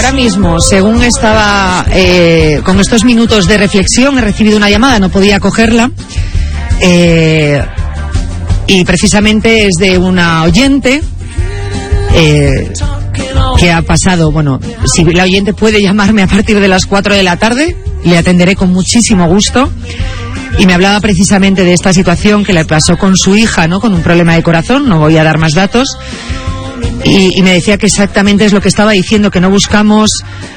ahora mismo, según estaba con estos minutos de reflexión, he recibido una llamada, no podía cogerla, y precisamente es de una oyente que ha pasado, bueno, si la oyente puede llamarme a partir de las 4 de la tarde, le atenderé con muchísimo gusto. Y me hablaba precisamente de esta situación que le pasó con su hija, ¿no? Con un problema de corazón, no voy a dar más datos. Y me decía que exactamente es lo que estaba diciendo, que no buscamos,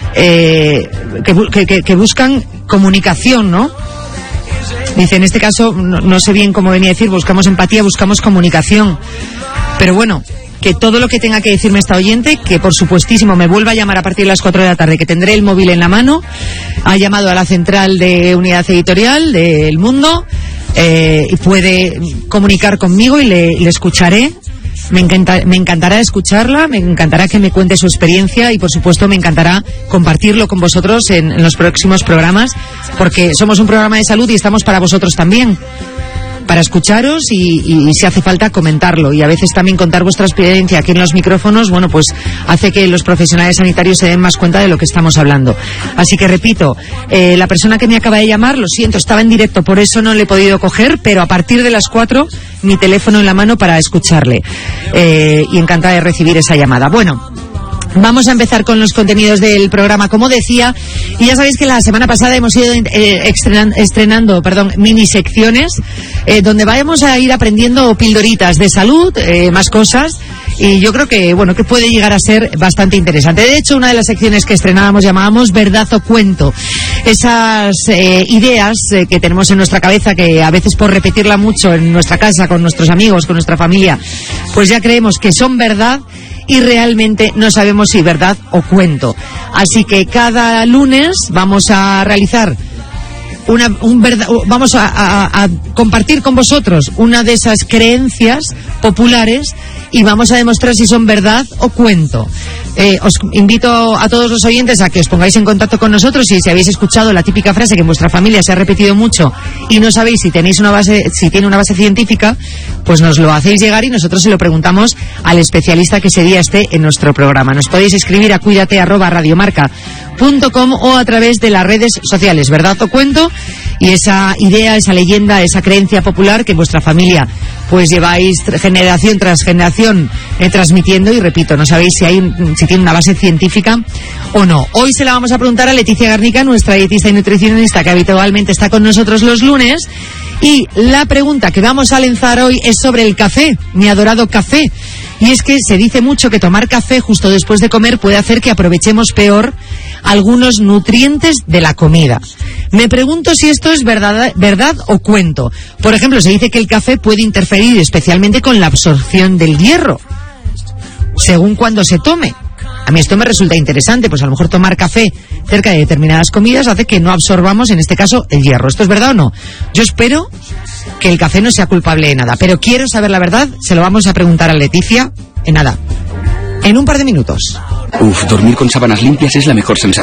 que buscan comunicación, ¿no? Dice, en este caso, no sé bien cómo venía a decir, buscamos empatía, buscamos comunicación. Pero bueno, que todo lo que tenga que decirme esta oyente, que por supuestísimo me vuelva a llamar a partir de las 4 de la tarde, que tendré el móvil en la mano. Ha llamado a la central de unidad editorial de El Mundo, y puede comunicar conmigo y le escucharé. Me encantará escucharla, me encantará que me cuente su experiencia y por supuesto me encantará compartirlo con vosotros en los próximos programas, porque somos un programa de salud y estamos para vosotros también, para escucharos y si hace falta comentarlo, y a veces también contar vuestra experiencia aquí en los micrófonos, bueno, pues hace que los profesionales sanitarios se den más cuenta de lo que estamos hablando. Así que repito, la persona que me acaba de llamar, lo siento, estaba en directo, por eso no le he podido coger, pero a partir de las 4 mi teléfono en la mano para escucharle, y encantada de recibir esa llamada. Bueno, vamos a empezar con los contenidos del programa, como decía, y ya sabéis que la semana pasada hemos ido estrenando mini secciones, donde vamos a ir aprendiendo pildoritas de salud, más cosas, y yo creo que, bueno, que puede llegar a ser bastante interesante. De hecho, una de las secciones que estrenábamos llamábamos Verdad o Cuento. Esas ideas que tenemos en nuestra cabeza, que a veces por repetirla mucho en nuestra casa, con nuestros amigos, con nuestra familia, pues ya creemos que son verdad, y realmente no sabemos si verdad o cuento. Así que cada lunes vamos a realizar vamos a compartir con vosotros una de esas creencias populares y vamos a demostrar si son verdad o cuento. Os invito a todos los oyentes a que os pongáis en contacto con nosotros, y si habéis escuchado la típica frase que en vuestra familia se ha repetido mucho y no sabéis si tiene una base científica, pues nos lo hacéis llegar y nosotros se lo preguntamos al especialista que ese día esté en nuestro programa. Nos podéis escribir a cuídate@radiomarca.com o a través de las redes sociales, verdad o cuento, y esa idea, esa leyenda, esa creencia popular que en vuestra familia pues lleváis generación tras generación transmitiendo, y repito, no sabéis si tiene una base científica o no. Hoy se la vamos a preguntar a Leticia Garnica, nuestra dietista y nutricionista que habitualmente está con nosotros los lunes, y la pregunta que vamos a lanzar hoy es sobre el café, mi adorado café. Y es que se dice mucho que tomar café justo después de comer puede hacer que aprovechemos peor algunos nutrientes de la comida. Me pregunto si esto es verdad o cuento. Por ejemplo, se dice que el café puede interferir especialmente con la absorción del hierro, según cuando se tome. A mí esto me resulta interesante, pues a lo mejor tomar café cerca de determinadas comidas hace que no absorbamos, en este caso, el hierro. ¿Esto es verdad o no? Yo espero que el café no sea culpable de nada, pero quiero saber la verdad. Se lo vamos a preguntar a Leticia en nada, en un par de minutos. Dormir con sábanas limpias es la mejor sensación.